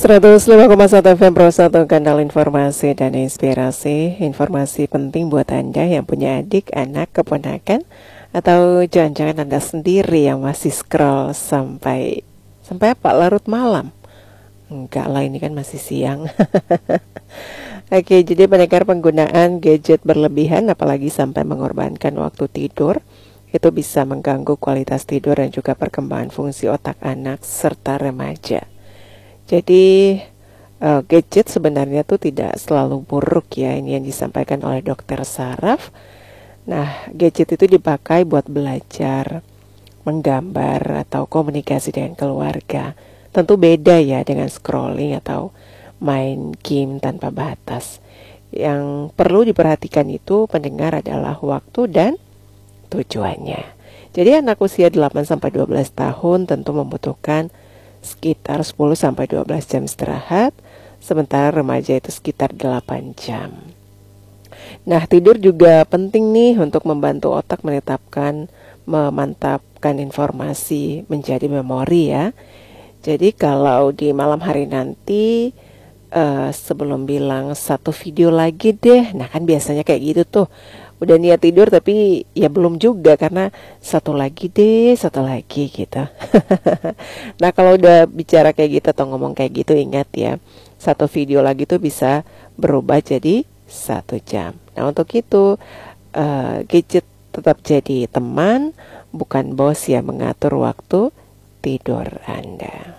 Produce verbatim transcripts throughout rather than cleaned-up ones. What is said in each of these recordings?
seratus lima koma satu F M Pro satu, kanal informasi dan inspirasi. Informasi penting buat Anda yang punya adik, anak, keponakan, atau jangan-jangan Anda sendiri yang masih scroll sampai sampai apa? Larut malam. Enggak lah, ini kan masih siang. Oke, jadi pendengar, penggunaan gadget berlebihan apalagi sampai mengorbankan waktu tidur itu bisa mengganggu kualitas tidur dan juga perkembangan fungsi otak anak serta remaja. Jadi uh, gadget sebenarnya tuh tidak selalu buruk ya, ini yang disampaikan oleh dokter Saraf. Nah, gadget itu dipakai buat belajar, menggambar, atau komunikasi dengan keluarga. Tentu beda ya dengan scrolling atau main game tanpa batas. Yang perlu diperhatikan itu pendengar adalah waktu dan tujuannya. Jadi anak usia delapan sampai dua belas tahun tentu membutuhkan sekitar sepuluh sampai dua belas jam istirahat, sementara remaja itu sekitar delapan jam. Nah, tidur juga penting nih untuk membantu otak menetapkan, memantapkan informasi menjadi memori ya. Jadi kalau di malam hari nanti uh, sebelum bilang satu video lagi deh, nah kan biasanya kayak gitu tuh. Udah niat tidur tapi ya belum juga karena satu lagi deh, satu lagi gitu. Nah, kalau udah bicara kayak gitu atau ngomong kayak gitu, ingat ya, satu video lagi tuh bisa berubah jadi satu jam. Nah, untuk itu uh, gadget tetap jadi teman, bukan bos yang mengatur waktu tidur Anda.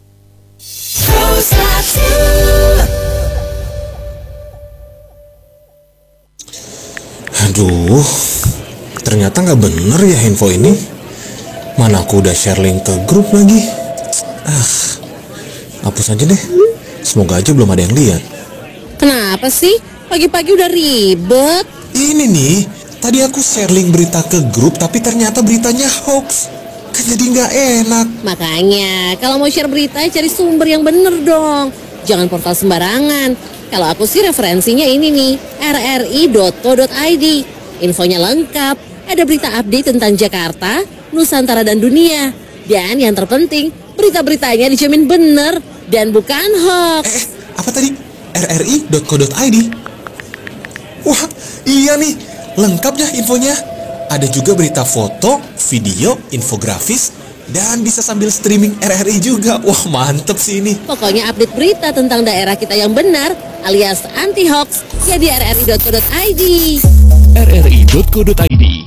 Aduh, ternyata gak bener ya info ini. Mana aku udah share link ke grup lagi. Ah, hapus aja deh. Semoga aja belum ada yang lihat. Kenapa sih? Pagi-pagi udah ribet. Ini nih, tadi aku share link berita ke grup, tapi ternyata beritanya hoax. Kan jadi gak enak. Makanya, kalau mau share berita, cari sumber yang bener dong. Jangan portal sembarangan. Kalau aku sih referensinya ini nih, r r i dot co dot i d. Infonya lengkap, ada berita update tentang Jakarta, Nusantara dan dunia. Dan yang terpenting, berita-beritanya dijamin bener dan bukan hoax. Eh, apa tadi? r r i dot co dot i d. Wah, iya nih, lengkap ya infonya. Ada juga berita foto, video, infografis, dan bisa sambil streaming R R I juga. Wah, mantep sih ini. Pokoknya update berita tentang daerah kita yang benar alias anti hoax ya di r r i dot co dot i d. r r i dot co dot i d